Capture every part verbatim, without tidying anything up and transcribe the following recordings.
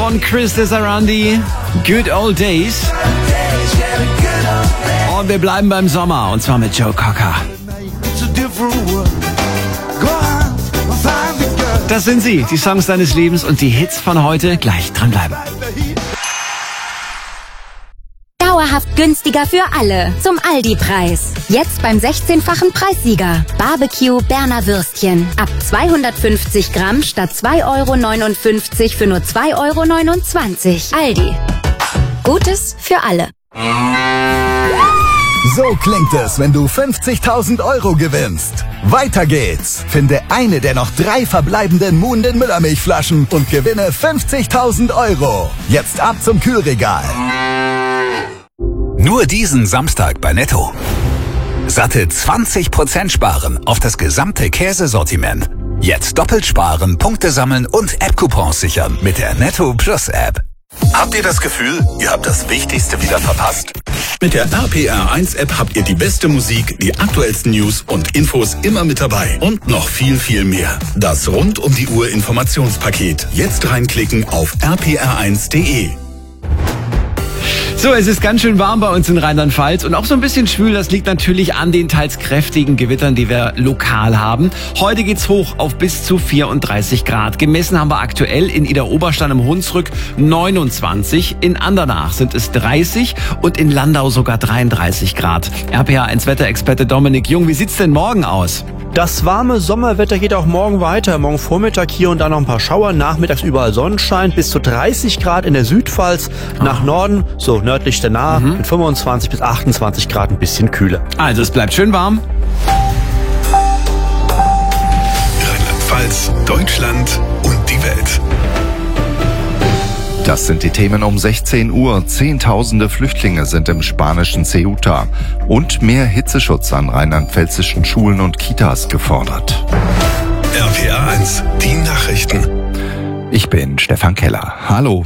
von Chris Desarandi, Good Old Days. Und wir bleiben beim Sommer, und zwar mit Joe Cocker. Das sind sie, die Songs deines Lebens und die Hits von heute. Gleich dranbleiben. Dauerhaft günstiger für alle. Zum Aldi-Preis. Jetzt beim sechzehnfachen Preissieger. Barbecue Berner Würstchen. Ab zweihundertfünfzig Gramm statt zwei Euro neunundfünfzig für nur zwei Euro neunundzwanzig. Aldi. Gutes für alle. So klingt es, wenn du fünfzigtausend Euro gewinnst. Weiter geht's. Finde eine der noch drei verbleibenden Muhnden Müllermilchflaschen und gewinne fünfzigtausend Euro. Jetzt ab zum Kühlregal. Nur diesen Samstag bei Netto. Satte zwanzig Prozent sparen auf das gesamte Käsesortiment. Jetzt doppelt sparen, Punkte sammeln und App-Coupons sichern mit der Netto Plus App. Habt ihr das Gefühl, ihr habt das Wichtigste wieder verpasst? Mit der R P R eins App habt ihr die beste Musik, die aktuellsten News und Infos immer mit dabei. Und noch viel, viel mehr. Das rund um die Uhr Informationspaket. Jetzt reinklicken auf r p r eins punkt d e. So, es ist ganz schön warm bei uns in Rheinland-Pfalz und auch so ein bisschen schwül. Das liegt natürlich an den teils kräftigen Gewittern, die wir lokal haben. Heute geht's hoch auf bis zu vierunddreißig Grad. Gemessen haben wir aktuell in Idar-Oberstein im Hunsrück neunundzwanzig. In Andernach sind es dreißig und in Landau sogar dreiunddreißig Grad. R P R eins Wetterexperte Dominik Jung, wie sieht's denn morgen aus? Das warme Sommerwetter geht auch morgen weiter. Morgen Vormittag hier und da noch ein paar Schauer, nachmittags überall Sonnenschein, bis zu dreißig Grad in der Südpfalz. Nach Norden, so nördlich der Nahe, mhm. mit fünfundzwanzig bis achtundzwanzig Grad ein bisschen kühler. Also es bleibt schön warm. Rheinland-Pfalz, Deutschland und die Welt. Das sind die Themen um sechzehn Uhr. Zehntausende Flüchtlinge sind im spanischen Ceuta. Und mehr Hitzeschutz an rheinland-pfälzischen Schulen und Kitas gefordert. R P R eins, die Nachrichten. Ich bin Stefan Keller. Hallo.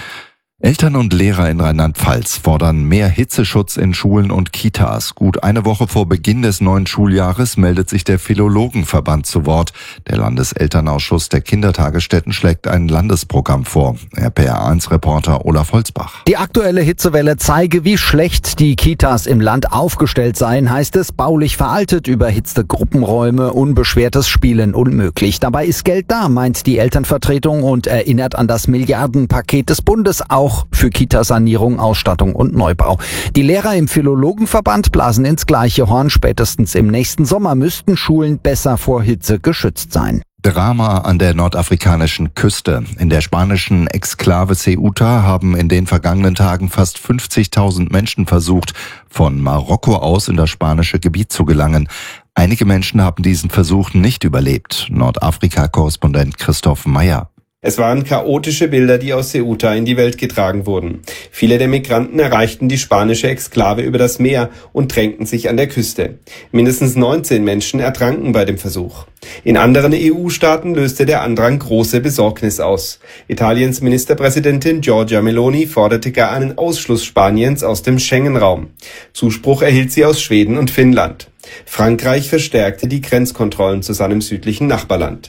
Eltern und Lehrer in Rheinland-Pfalz fordern mehr Hitzeschutz in Schulen und Kitas. Gut eine Woche vor Beginn des neuen Schuljahres meldet sich der Philologenverband zu Wort. Der Landeselternausschuss der Kindertagesstätten schlägt ein Landesprogramm vor. R P R eins Reporter Olaf Holzbach. Die aktuelle Hitzewelle zeige, wie schlecht die Kitas im Land aufgestellt seien, heißt es. Baulich veraltet, überhitzte Gruppenräume, unbeschwertes Spielen unmöglich. Dabei ist Geld da, meint die Elternvertretung und erinnert an das Milliardenpaket des Bundes, auch für Kitasanierung, Ausstattung und Neubau. Die Lehrer im Philologenverband blasen ins gleiche Horn. Spätestens im nächsten Sommer müssten Schulen besser vor Hitze geschützt sein. Drama an der nordafrikanischen Küste. In der spanischen Exklave Ceuta haben in den vergangenen Tagen fast fünfzigtausend Menschen versucht, von Marokko aus in das spanische Gebiet zu gelangen. Einige Menschen haben diesen Versuch nicht überlebt. Nordafrika-Korrespondent Christoph Meyer. Es waren chaotische Bilder, die aus Ceuta in die Welt getragen wurden. Viele der Migranten erreichten die spanische Exklave über das Meer und drängten sich an der Küste. Mindestens neunzehn Menschen ertranken bei dem Versuch. In anderen E U-Staaten löste der Andrang große Besorgnis aus. Italiens Ministerpräsidentin Giorgia Meloni forderte gar einen Ausschluss Spaniens aus dem Schengen-Raum. Zuspruch erhielt sie aus Schweden und Finnland. Frankreich verstärkte die Grenzkontrollen zu seinem südlichen Nachbarland.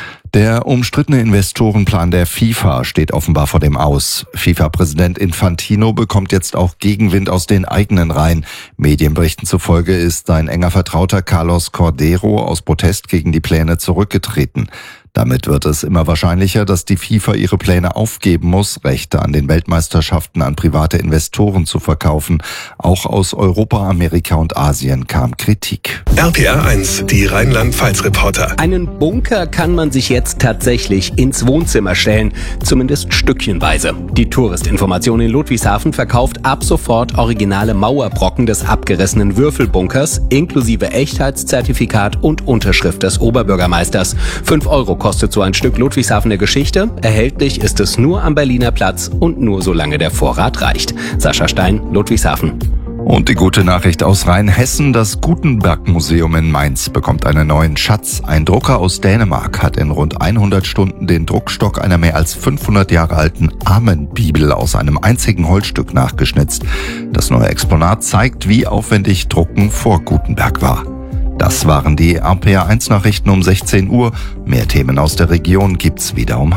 Der umstrittene Investorenplan der FIFA steht offenbar vor dem Aus. FIFA-Präsident Infantino bekommt jetzt auch Gegenwind aus den eigenen Reihen. Medienberichten zufolge ist sein enger Vertrauter Carlos Cordero aus Protest gegen die Pläne zurückgetreten. Damit wird es immer wahrscheinlicher, dass die FIFA ihre Pläne aufgeben muss, Rechte an den Weltmeisterschaften an private Investoren zu verkaufen. Auch aus Europa, Amerika und Asien kam Kritik. R P R eins, die Rheinland-Pfalz-Reporter. Einen Bunker kann man sich jetzt tatsächlich ins Wohnzimmer stellen, zumindest stückchenweise. Die Touristinformation in Ludwigshafen verkauft ab sofort originale Mauerbrocken des abgerissenen Würfelbunkers, inklusive Echtheitszertifikat und Unterschrift des Oberbürgermeisters. Fünf Euro kostet so ein Stück Ludwigshafener Geschichte. Erhältlich ist es nur am Berliner Platz und nur solange der Vorrat reicht. Sascha Stein, Ludwigshafen. Und die gute Nachricht aus Rheinhessen: Das Gutenberg-Museum in Mainz bekommt einen neuen Schatz. Ein Drucker aus Dänemark hat in rund hundert Stunden den Druckstock einer mehr als fünfhundert Jahre alten Armenbibel aus einem einzigen Holzstück nachgeschnitzt. Das neue Exponat zeigt, wie aufwendig Drucken vor Gutenberg war. Das waren die R P R eins Nachrichten um sechzehn Uhr. Mehr Themen aus der Region gibt's wieder um